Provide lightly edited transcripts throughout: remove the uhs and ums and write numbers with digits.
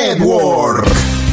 Network.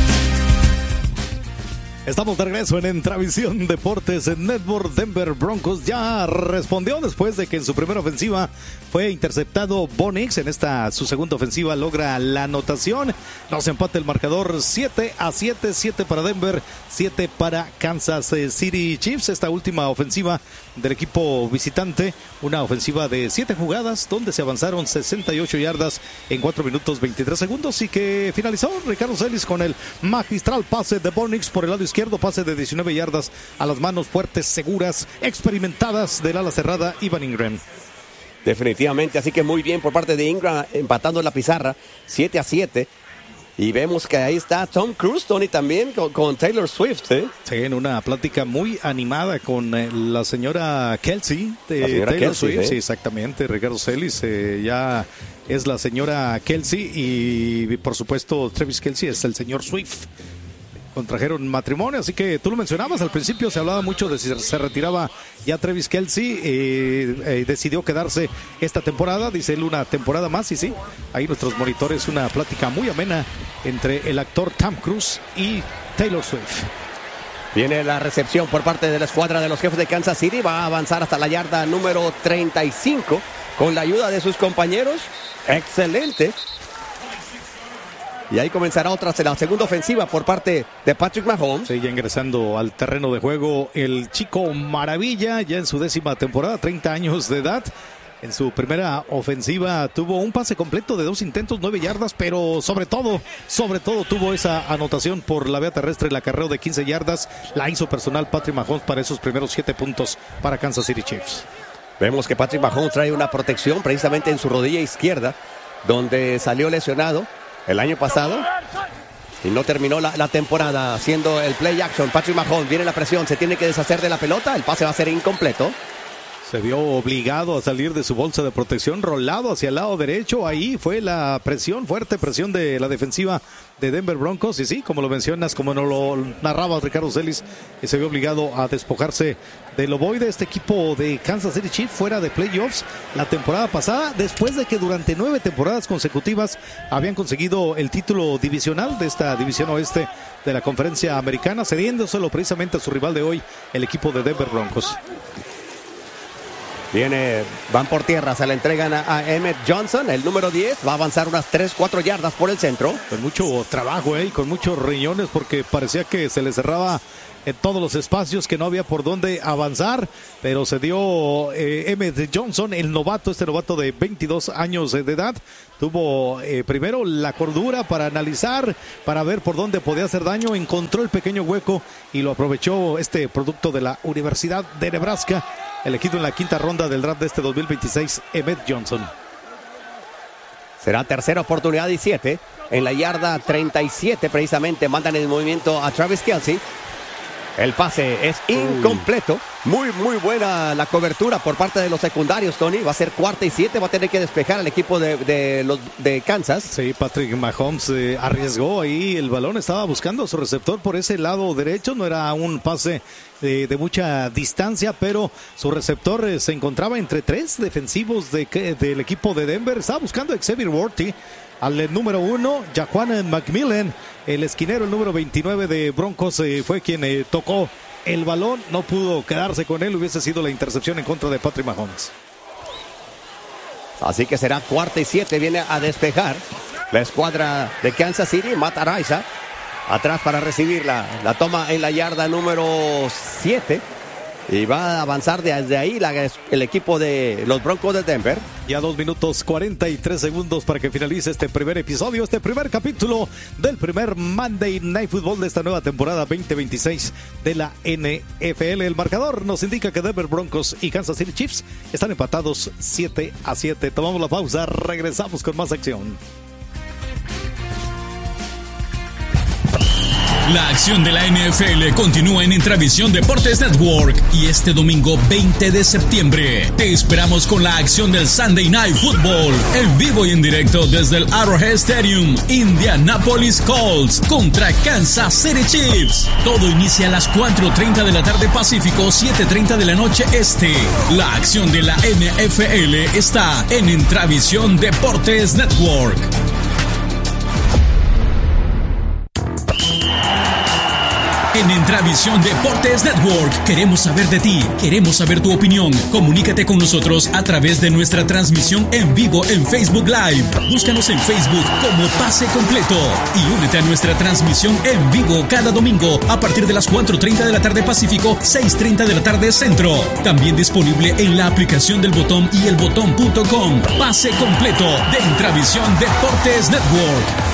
Estamos de regreso en Entravisión Deportes en Network. Denver Broncos ya respondió después de que en su primera ofensiva fue interceptado Bo Nix. En esta su segunda ofensiva logra la anotación. Nos empata el marcador 7-7, 7 para Denver, 7 para Kansas City Chiefs. Esta última ofensiva del equipo visitante, una ofensiva de 7 jugadas donde se avanzaron 68 yardas en 4 minutos 23 segundos y que finalizó Ricardo Celis con el magistral pase de Bo Nix por el lado izquierdo, pase de 19 yardas a las manos fuertes, seguras, experimentadas del ala cerrada Evan Ingram. Definitivamente, así que muy bien por parte de Ingram, empatando la pizarra 7-7. Y vemos que ahí está Tom Cruise, Tony, también con Taylor Swift, ¿eh? Sí, en una plática muy animada con la señora Kelsey de Taylor Kelsey, Swift. Sí, exactamente, Ricardo Celis ya es la señora Kelsey y por supuesto Travis Kelsey es el señor Swift. Contrajeron matrimonio, así que tú lo mencionabas al principio, se hablaba mucho de si se retiraba ya Travis Kelsey, decidió quedarse esta temporada, dice él, una temporada más, y sí, ahí nuestros monitores, una plática muy amena entre el actor Tom Cruise y Taylor Swift. Viene la recepción por parte de la escuadra de los Jefes de Kansas City, va a avanzar hasta la yarda número 35 con la ayuda de sus compañeros, excelente. Y ahí comenzará la segunda ofensiva por parte de Patrick Mahomes. Sí, ya ingresando al terreno de juego el chico maravilla, ya en su 10ª temporada, 30 años de edad. En su primera ofensiva tuvo un pase completo de 2 intentos, 9 yardas, pero sobre todo tuvo esa anotación por la vía terrestre, el acarreo de 15 yardas. La hizo personal Patrick Mahomes para esos primeros 7 puntos para Kansas City Chiefs. Vemos que Patrick Mahomes trae una protección precisamente en su rodilla izquierda, donde salió lesionado el año pasado y no terminó la temporada haciendo el play action. Patrick Mahomes, viene la presión, se tiene que deshacer de la pelota, el pase va a ser incompleto. Se vio obligado a salir de su bolsa de protección, rolado hacia el lado derecho. Ahí fue la presión, fuerte presión de la defensiva de Denver Broncos. Y sí, como lo mencionas, como nos lo narraba Ricardo Celis, se vio obligado a despojarse del ovoide. Este equipo de Kansas City Chiefs fuera de playoffs la temporada pasada, después de que durante 9 temporadas consecutivas habían conseguido el título divisional de esta división oeste de la conferencia americana, cediéndoselo precisamente a su rival de hoy, el equipo de Denver Broncos. Van por tierra, se le entregan a Emmett Johnson, el número 10, va a avanzar unas 3-4 yardas por el centro. Con mucho trabajo, con muchos riñones, porque parecía que se le cerraba en todos los espacios, que no había por dónde avanzar, pero se dio Emmett Johnson, el novato, este novato de 22 años de edad, tuvo primero la cordura para analizar, para ver por dónde podía hacer daño, encontró el pequeño hueco y lo aprovechó este producto de la Universidad de Nebraska, elegido en la 5ª ronda del draft de este 2026, Emmett Johnson. Será tercera oportunidad y 7. En la yarda 37 precisamente mandan el movimiento a Travis Kelsey. El pase es incompleto. Muy buena la cobertura por parte de los secundarios, Tony. Va a ser 4ª y 7. Va a tener que despejar al equipo de Kansas. Sí, Patrick Mahomes arriesgó ahí el balón. Estaba buscando a su receptor por ese lado derecho. No era un pase de mucha distancia, pero su receptor se encontraba entre 3 defensivos del equipo de Denver. Estaba buscando a Xavier Worthy, al número 1, Jaquan McMillan, el esquinero, el número 29 de Broncos, fue quien tocó el balón, no pudo quedarse con él, hubiese sido la intercepción en contra de Patrick Mahomes. Así que será 4ª y 7, viene a despejar la escuadra de Kansas City. Matt Araiza atrás para recibir la toma en la yarda número 7. Y va a avanzar desde ahí el equipo de los Broncos de Denver. Ya 2 minutos 43 segundos para que finalice este primer episodio, este primer capítulo del primer Monday Night Football de esta nueva temporada 2026 de la NFL. El marcador nos indica que Denver Broncos y Kansas City Chiefs están empatados 7-7. Tomamos la pausa, regresamos con más acción. La acción de la NFL continúa en Entravisión Deportes Network y este domingo 20 de septiembre te esperamos con la acción del Sunday Night Football en vivo y en directo desde el Arrowhead Stadium. Indianapolis Colts contra Kansas City Chiefs. Todo inicia a las 4:30 de la tarde Pacífico, 7:30 de la noche Este. La acción de la NFL está en Entravisión Deportes Network. En Entravisión Deportes Network queremos saber de ti, queremos saber tu opinión. Comunícate con nosotros a través de nuestra transmisión en vivo en Facebook Live. Búscanos en Facebook como Pase Completo y únete a nuestra transmisión en vivo cada domingo a partir de las 4:30 de la tarde Pacífico, 6:30 de la tarde Centro. También disponible en la aplicación del Botón y elbotón.com. Pase Completo de Entravisión Deportes Network.